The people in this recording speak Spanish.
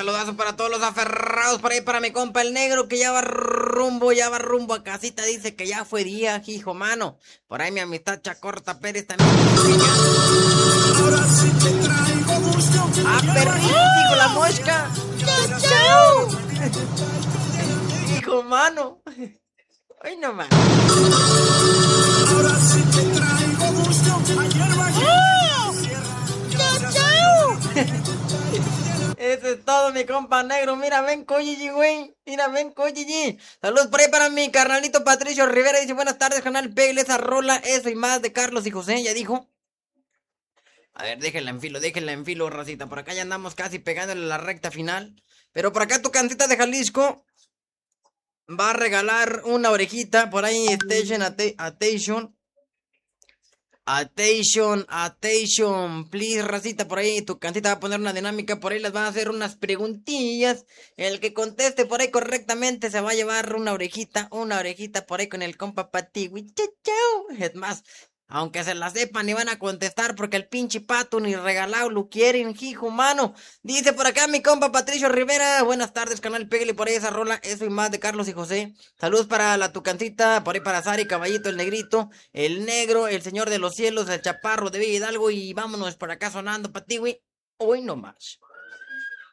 saludazo para todos los aferrados por ahí, para mi compa el negro que ya va rumbo a casita, dice que ya fue día, hijo mano. Por ahí mi amistad Chacorta Pérez también dice que ya. ¡Ah, perrísimo, la mosca! ¡Chau, chau! Hijo mano. Hoy no más. Ahora sí te traigo gusto. Ayer bajé. ¡Chau, chau! Eso es todo, mi compa negro. Mira, ven, Coyigi, güey. Mira, ven, Coyigi. Saludos por ahí para mi carnalito Patricio Rivera. Dice, buenas tardes, canal. Pégale esa rola, eso y más de Carlos y José. Ya dijo. A ver, déjenla en filo, racita. Por acá ya andamos casi pegándole la recta final. Pero por acá tu cantita de Jalisco va a regalar una orejita. Por ahí, Attention, please, racita, por ahí tu cantita va a poner una dinámica, por ahí les van a hacer unas preguntillas. El que conteste por ahí correctamente se va a llevar una orejita por ahí con el compa Patiwi. Chau. Es más, aunque se la sepan, ni van a contestar porque el pinche pato ni regalado lo quieren, hijo mano. Dice por acá mi compa Patricio Rivera, buenas tardes, canal, pégale por ahí esa rola, eso y más de Carlos y José. Saludos para la tucancita, por ahí para Sari, Caballito, el negrito, el negro, el señor de los cielos, el chaparro de Villa Hidalgo, y vámonos por acá sonando, Patiwi, hoy no más.